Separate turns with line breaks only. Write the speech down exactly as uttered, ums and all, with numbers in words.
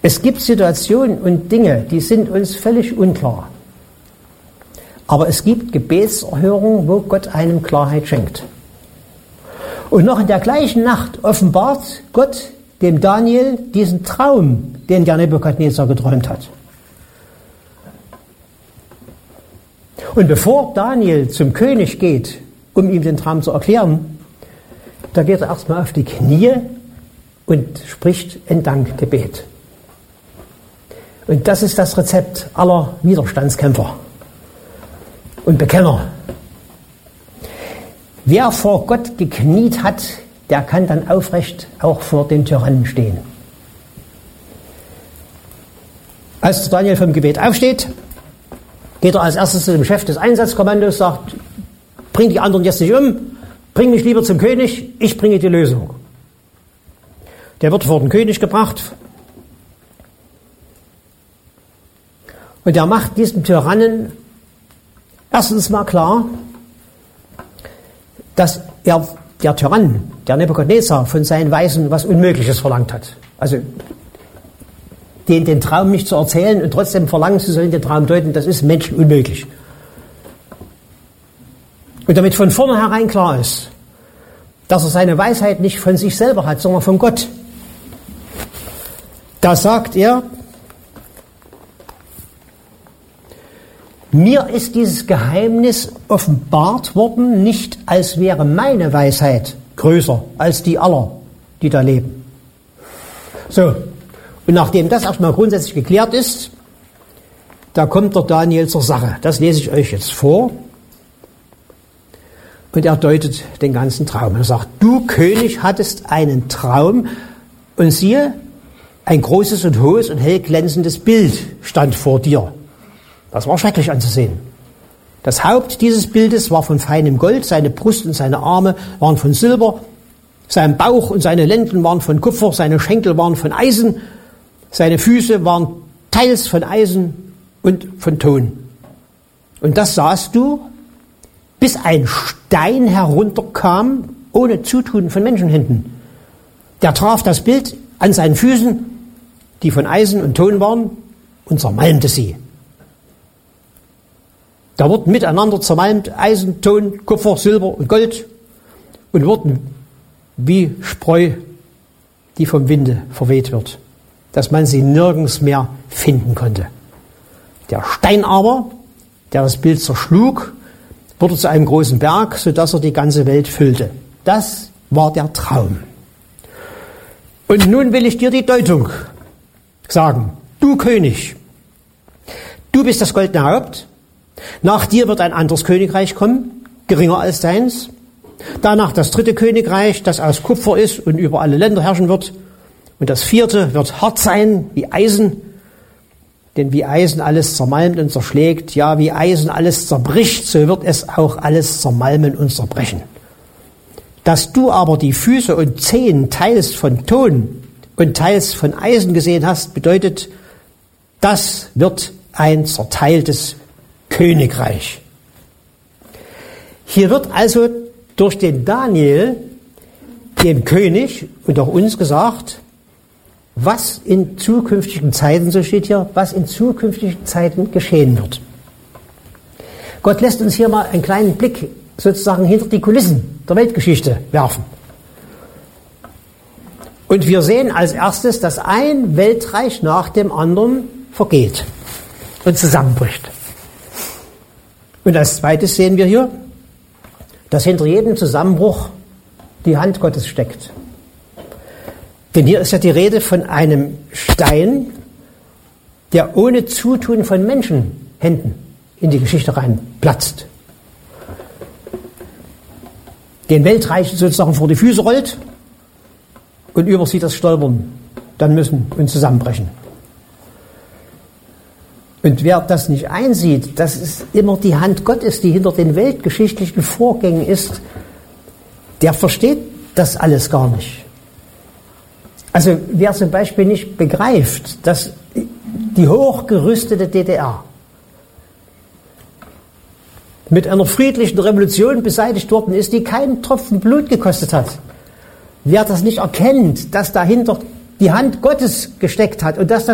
Es gibt Situationen und Dinge, die sind uns völlig unklar. Aber es gibt Gebetserhörungen, wo Gott einem Klarheit schenkt. Und noch in der gleichen Nacht offenbart Gott dem Daniel diesen Traum, den der Nebukadnezar geträumt hat. Und bevor Daniel zum König geht, um ihm den Traum zu erklären, da geht er erstmal auf die Knie und spricht ein Dankgebet. Und das ist das Rezept aller Widerstandskämpfer und Bekenner. Wer vor Gott gekniet hat, der kann dann aufrecht auch vor den Tyrannen stehen. Als Daniel vom Gebet aufsteht, geht er als erstes zu dem Chef des Einsatzkommandos, sagt, bring die anderen jetzt nicht um, bring mich lieber zum König, ich bringe die Lösung. Der wird vor den König gebracht und er macht diesem Tyrannen erstens mal klar, dass er, der Tyrann, der Nebukadnezar, von seinen Weisen was Unmögliches verlangt hat. Also den, den Traum nicht zu erzählen und trotzdem verlangen, sie sollen den Traum deuten, das ist Menschen unmöglich. Und damit von vornherein klar ist, dass er seine Weisheit nicht von sich selber hat, sondern von Gott. Da sagt er, mir ist dieses Geheimnis offenbart worden, nicht als wäre meine Weisheit größer als die aller, die da leben. So, und nachdem das erstmal grundsätzlich geklärt ist, da kommt der Daniel zur Sache. Das lese ich euch jetzt vor. Und er deutet den ganzen Traum. Er sagt, du König hattest einen Traum und siehe, ein großes und hohes und hell glänzendes Bild stand vor dir. Das war schrecklich anzusehen. Das Haupt dieses Bildes war von feinem Gold, seine Brust und seine Arme waren von Silber, sein Bauch und seine Lenden waren von Kupfer, seine Schenkel waren von Eisen, seine Füße waren teils von Eisen und von Ton. Und das sahst du, bis ein Stein herunterkam, ohne Zutun von Menschenhänden. Der traf das Bild an seinen Füßen, die von Eisen und Ton waren, und zermalmte sie. Da wurden miteinander zermalmt Eisen, Ton, Kupfer, Silber und Gold und wurden wie Spreu, die vom Winde verweht wird, dass man sie nirgends mehr finden konnte. Der Stein aber, der das Bild zerschlug, wurde zu einem großen Berg, sodass er die ganze Welt füllte. Das war der Traum. Und nun will ich dir die Deutung sagen. Du König, du bist das goldene Haupt. Nach dir wird ein anderes Königreich kommen, geringer als deins. Danach das dritte Königreich, das aus Kupfer ist und über alle Länder herrschen wird. Und das vierte wird hart sein wie Eisen, denn wie Eisen alles zermalmt und zerschlägt, ja, wie Eisen alles zerbricht, so wird es auch alles zermalmen und zerbrechen. Dass du aber die Füße und Zehen teils von Ton und teils von Eisen gesehen hast, bedeutet, das wird ein zerteiltes Königreich. Hier wird also durch den Daniel, dem König und auch uns gesagt, was in zukünftigen Zeiten, so steht hier, was in zukünftigen Zeiten geschehen wird. Gott lässt uns hier mal einen kleinen Blick sozusagen hinter die Kulissen der Weltgeschichte werfen. Und wir sehen als erstes, dass ein Weltreich nach dem anderen vergeht und zusammenbricht. Und als zweites sehen wir hier, dass hinter jedem Zusammenbruch die Hand Gottes steckt. Denn hier ist ja die Rede von einem Stein, der ohne Zutun von Menschenhänden in die Geschichte reinplatzt. Den Weltreich sozusagen vor die Füße rollt und über sie das Stolpern dann müssen und zusammenbrechen. Und wer das nicht einsieht, dass es immer die Hand Gottes, die hinter den weltgeschichtlichen Vorgängen ist, der versteht das alles gar nicht. Also wer zum Beispiel nicht begreift, dass die hochgerüstete D D R mit einer friedlichen Revolution beseitigt worden ist, die keinen Tropfen Blut gekostet hat. Wer das nicht erkennt, dass dahinter die Hand Gottes gesteckt hat und dass das